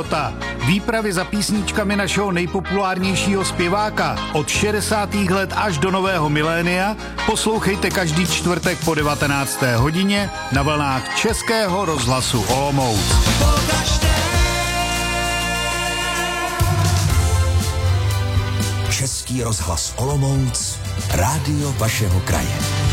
Výpravy za písničkami našeho nejpopulárnějšího zpěváka od 60. let až do nového milénia poslouchejte každý čtvrtek po 19. hodině na vlnách Českého rozhlasu Olomouc. Český rozhlas Olomouc, rádio vašeho kraje.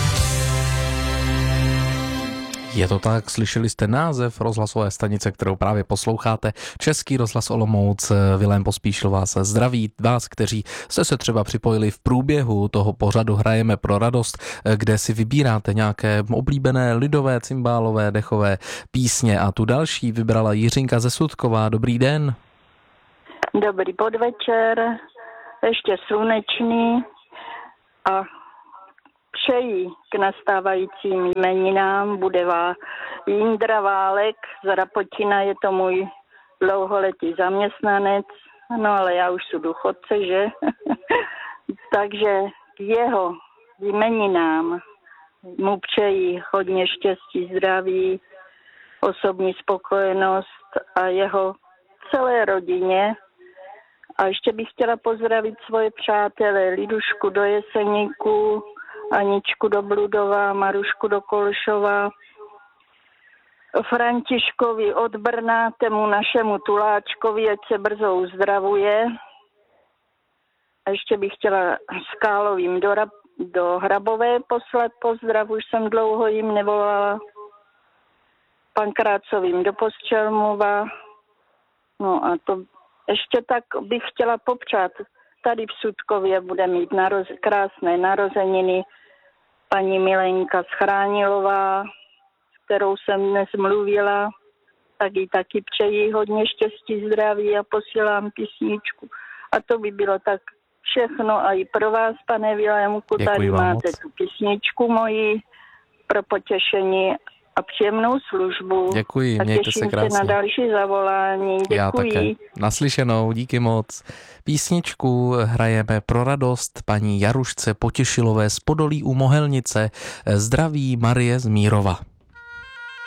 Je to tak, slyšeli jste název rozhlasové stanice, kterou právě posloucháte. Český rozhlas Olomouc, Vilém Pospíšil vás zdraví, vás, kteří jste se třeba připojili v průběhu toho pořadu Hrajeme pro radost, kde si vybíráte nějaké oblíbené lidové, cymbálové, dechové písně a tu další vybrala Jiřinka ze Sudková. Dobrý den. Dobrý podvečer, ještě slunečný a přeji k nastávajícím jmeninám bude Jindra Válek z Rapotina, je to můj dlouholetý zaměstnanec, no ale já už jsem důchodce, že? Takže k jeho jmeninám mu přeji hodně štěstí, zdraví, osobní spokojenost a jeho celé rodině. A ještě bych chtěla pozdravit svoje přátele Lidušku do Jeseníku, Aničku do Bludova, Marušku do Kolšova, Františkovi od Brna, tému našemu Tuláčkovi, ať se brzo uzdravuje. A ještě bych chtěla Skálovým do Hrabové poslat pozdrav, už jsem dlouho jim nevolala. Pankrácovým do Postřelmova. No a to ještě tak bych chtěla popřát. Tady v Sudkově bude mít krásné narozeniny paní Milenka Schránilová, s kterou jsem dnes mluvila. Tak jí taky přeji hodně štěstí, zdraví a posílám písničku. A to by bylo tak všechno a i pro vás, pane Vilémku, tady máte moc tu písničku moji pro potěšení a příjemnou službu. Děkuji, a mějte se krásně. Těším se na další zavolání. Děkuji. Já také. Naslyšenou, díky moc. Písničku Hrajeme pro radost paní Jarušce Potěšilové z Podolí u Mohelnice. Zdraví Marie z Mírova.